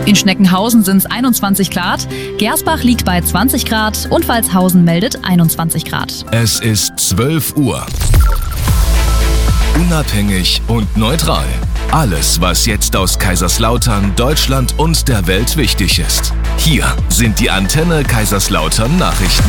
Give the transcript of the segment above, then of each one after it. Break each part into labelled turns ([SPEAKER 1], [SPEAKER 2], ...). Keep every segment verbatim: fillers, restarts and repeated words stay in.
[SPEAKER 1] In Schneckenhausen sind es einundzwanzig Grad, Gersbach liegt bei zwanzig Grad und Walshausen meldet einundzwanzig Grad.
[SPEAKER 2] Es ist zwölf Uhr. Unabhängig und neutral. Alles, was jetzt aus Kaiserslautern, Deutschland und der Welt wichtig ist. Hier sind die Antenne Kaiserslautern Nachrichten.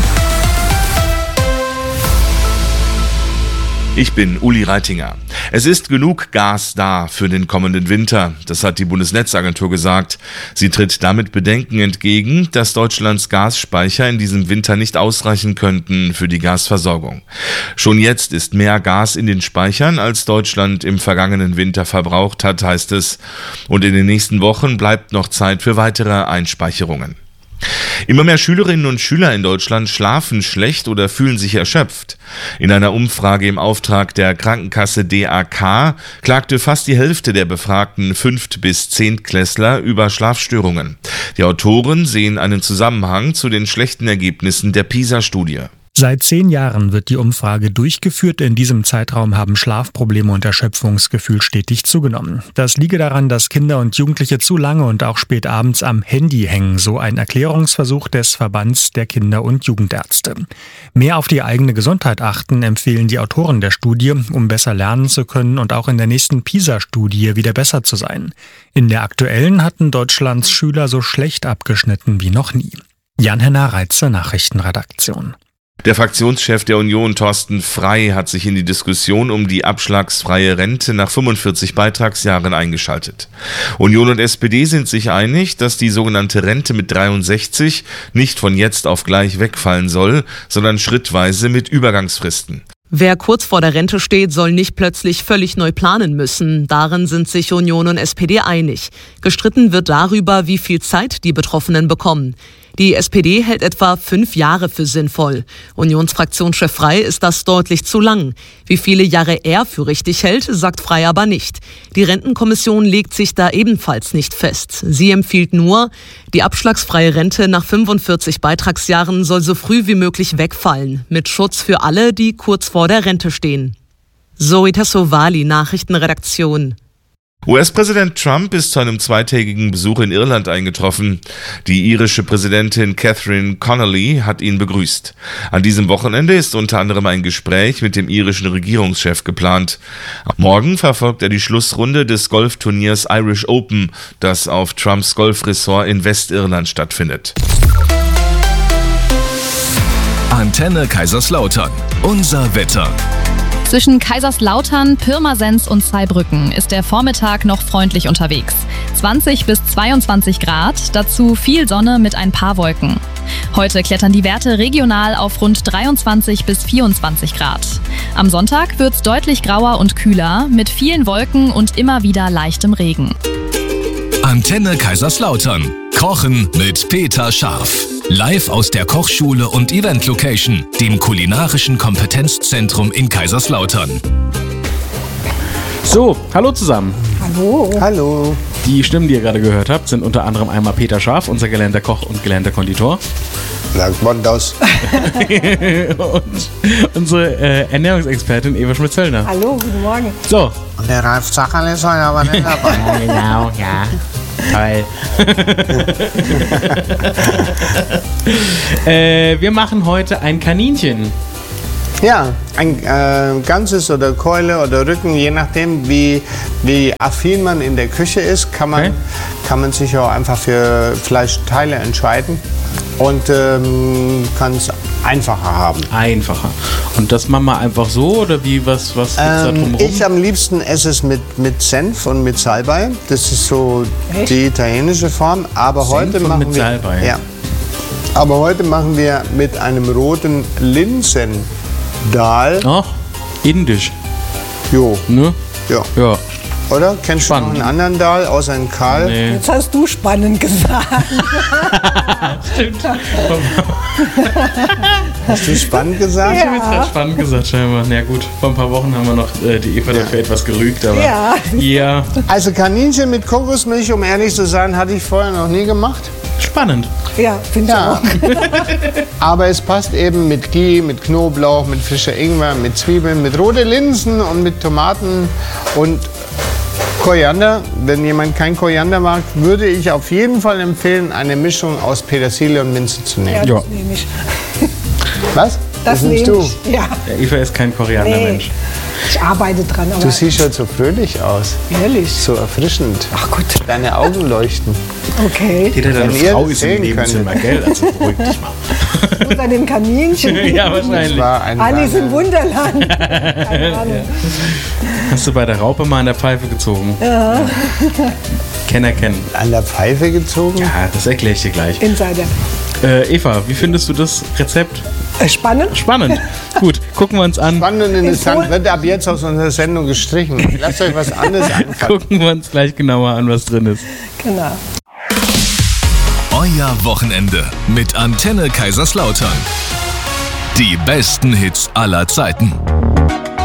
[SPEAKER 3] Ich bin Uli Reitinger. Es ist genug Gas da für den kommenden Winter, das hat die Bundesnetzagentur gesagt. Sie tritt damit Bedenken entgegen, dass Deutschlands Gasspeicher in diesem Winter nicht ausreichen könnten für die Gasversorgung. Schon jetzt ist mehr Gas in den Speichern, als Deutschland im vergangenen Winter verbraucht hat, heißt es. Und in den nächsten Wochen bleibt noch Zeit für weitere Einspeicherungen. Immer mehr Schülerinnen und Schüler in Deutschland schlafen schlecht oder fühlen sich erschöpft. In einer Umfrage im Auftrag der Krankenkasse D A K klagte fast die Hälfte der befragten Fünft- bis Zehntklässler über Schlafstörungen. Die Autoren sehen einen Zusammenhang zu den schlechten Ergebnissen der PISA-Studie.
[SPEAKER 4] Seit zehn Jahren wird die Umfrage durchgeführt. In diesem Zeitraum haben Schlafprobleme und Erschöpfungsgefühl stetig zugenommen. Das liege daran, dass Kinder und Jugendliche zu lange und auch spät abends am Handy hängen, so ein Erklärungsversuch des Verbands der Kinder- und Jugendärzte. Mehr auf die eigene Gesundheit achten, empfehlen die Autoren der Studie, um besser lernen zu können und auch in der nächsten PISA-Studie wieder besser zu sein. In der aktuellen hatten Deutschlands Schüler so schlecht abgeschnitten wie noch nie. Jan-Henner Reitze, Nachrichtenredaktion.
[SPEAKER 3] Der Fraktionschef der Union, Thorsten Frey, hat sich in die Diskussion um die abschlagsfreie Rente nach fünfundvierzig Beitragsjahren eingeschaltet. Union und S P D sind sich einig, dass die sogenannte Rente mit dreiundsechzig nicht von jetzt auf gleich wegfallen soll, sondern schrittweise mit Übergangsfristen.
[SPEAKER 5] Wer kurz vor der Rente steht, soll nicht plötzlich völlig neu planen müssen. Darin sind sich Union und S P D einig. Gestritten wird darüber, wie viel Zeit die Betroffenen bekommen. Die S P D hält etwa fünf Jahre für sinnvoll. Unionsfraktionschef Frey ist das deutlich zu lang. Wie viele Jahre er für richtig hält, sagt Frey aber nicht. Die Rentenkommission legt sich da ebenfalls nicht fest. Sie empfiehlt nur, die abschlagsfreie Rente nach fünfundvierzig Beitragsjahren soll so früh wie möglich wegfallen, mit Schutz für alle, die kurz vor der Rente stehen. Zoe Tassovali, Nachrichtenredaktion.
[SPEAKER 3] U S-Präsident Trump ist zu einem zweitägigen Besuch in Irland eingetroffen. Die irische Präsidentin Catherine Connolly hat ihn begrüßt. An diesem Wochenende ist unter anderem ein Gespräch mit dem irischen Regierungschef geplant. Morgen verfolgt er die Schlussrunde des Golfturniers Irish Open, das auf Trumps Golfresort in Westirland stattfindet.
[SPEAKER 2] Antenne Kaiserslautern. Unser Wetter.
[SPEAKER 1] Zwischen Kaiserslautern, Pirmasens und Saarbrücken ist der Vormittag noch freundlich unterwegs. zwanzig bis zweiundzwanzig Grad, dazu viel Sonne mit ein paar Wolken. Heute klettern die Werte regional auf rund dreiundzwanzig bis vierundzwanzig Grad. Am Sonntag wird's deutlich grauer und kühler, mit vielen Wolken und immer wieder leichtem Regen.
[SPEAKER 2] Antenne Kaiserslautern. Kochen mit Peter Scharf. Live aus der Kochschule und Event Location, dem kulinarischen Kompetenzzentrum in Kaiserslautern.
[SPEAKER 6] So, hallo zusammen.
[SPEAKER 7] Hallo.
[SPEAKER 8] Hallo.
[SPEAKER 6] Die Stimmen, die ihr gerade gehört habt, sind unter anderem einmal Peter Scharf, unser gelernter Koch und gelernter Konditor.
[SPEAKER 8] Sagt man das?
[SPEAKER 6] Und unsere äh, Ernährungsexpertin Eva Schmidt-Zöllner.
[SPEAKER 7] Hallo, guten Morgen.
[SPEAKER 6] So.
[SPEAKER 8] Und der Ralf Zacherl ist heute aber nicht dabei.
[SPEAKER 6] Genau, ja. Toll. äh, wir machen heute ein Kaninchen.
[SPEAKER 8] Ja, ein äh, ganzes oder Keule oder Rücken, je nachdem wie, wie affin man in der Küche ist, kann man, okay. kann man sich auch einfach für Fleischteile entscheiden und ähm, kann es einfacher haben.
[SPEAKER 6] Einfacher. Und das machen wir einfach so oder wie, was, was gibt's da
[SPEAKER 8] ähm,
[SPEAKER 6] drumherum?
[SPEAKER 8] Ich am liebsten esse es mit, mit Senf und mit Salbei. Das ist so Echt? die italienische Form. Aber
[SPEAKER 6] Senf
[SPEAKER 8] heute
[SPEAKER 6] und
[SPEAKER 8] machen
[SPEAKER 6] mit
[SPEAKER 8] wir,
[SPEAKER 6] Salbei?
[SPEAKER 8] Ja. Aber heute machen wir mit einem roten Linsendal.
[SPEAKER 6] Ach, indisch.
[SPEAKER 8] Jo.
[SPEAKER 6] Ne?
[SPEAKER 8] Ja.
[SPEAKER 6] Ja.
[SPEAKER 8] Oder? Kennst spannend. du noch einen anderen Dahl außer einen Karl?
[SPEAKER 6] Nee.
[SPEAKER 7] Jetzt hast du spannend gesagt.
[SPEAKER 6] Stimmt.
[SPEAKER 8] Hast du spannend gesagt?
[SPEAKER 6] Ja. Ich habe jetzt gerade spannend gesagt, scheinbar. Na gut, vor ein paar Wochen haben wir noch äh, die Eva dafür ja. etwas gerügt, aber
[SPEAKER 7] ja.
[SPEAKER 6] ja.
[SPEAKER 8] Also Kaninchen mit Kokosmilch, um ehrlich zu sein, hatte ich vorher noch nie gemacht.
[SPEAKER 6] Spannend.
[SPEAKER 7] Ja, finde
[SPEAKER 8] ja.
[SPEAKER 7] ich auch.
[SPEAKER 8] Aber es passt eben mit Ghee, mit Knoblauch, mit frischer Ingwer, mit Zwiebeln, mit roten Linsen und mit Tomaten und Koriander, wenn jemand kein Koriander mag, würde ich auf jeden Fall empfehlen, eine Mischung aus Petersilie und Minze zu nehmen.
[SPEAKER 7] Ja, das nehme ich.
[SPEAKER 8] Was?
[SPEAKER 7] Das,
[SPEAKER 8] das nimmst
[SPEAKER 7] nehme
[SPEAKER 8] du?
[SPEAKER 7] ich. Ja.
[SPEAKER 6] Ja, Eva ist kein Koriandermensch.
[SPEAKER 7] Nee. Ich arbeite dran. Aber
[SPEAKER 8] Du siehst schon so fröhlich aus.
[SPEAKER 7] Ehrlich?
[SPEAKER 8] So erfrischend.
[SPEAKER 7] Ach gut.
[SPEAKER 8] Deine Augen leuchten.
[SPEAKER 7] Okay.
[SPEAKER 6] Jeder, deine
[SPEAKER 8] Wenn ihr
[SPEAKER 6] Frau
[SPEAKER 8] das
[SPEAKER 6] ist im
[SPEAKER 8] sehen
[SPEAKER 6] Nebenzimmer, gell? Also beruhig dich mal.
[SPEAKER 7] Unter dem Kaninchen.
[SPEAKER 6] Ja,
[SPEAKER 8] Das
[SPEAKER 6] wahrscheinlich.
[SPEAKER 8] war ein
[SPEAKER 7] Alice im
[SPEAKER 8] Wahnsinn.
[SPEAKER 7] Wunderland. Keine Ahnung.
[SPEAKER 6] Hast du bei der Raupe mal an der Pfeife gezogen? Ja. Kenner kennen.
[SPEAKER 8] An der Pfeife gezogen?
[SPEAKER 6] Ja, das erkläre ich dir gleich.
[SPEAKER 7] Insider.
[SPEAKER 6] Äh, Eva, wie findest du das Rezept?
[SPEAKER 7] Äh, Spannend.
[SPEAKER 6] Spannend. Gut, gucken wir uns an.
[SPEAKER 8] Spannend und interessant.
[SPEAKER 7] Wohl-
[SPEAKER 8] Wird ab jetzt aus unserer Sendung gestrichen. Lasst euch was anderes einfallen.
[SPEAKER 6] Gucken wir uns gleich genauer an, was drin ist.
[SPEAKER 7] Genau.
[SPEAKER 2] Euer Wochenende mit Antenne Kaiserslautern. Die besten Hits aller Zeiten.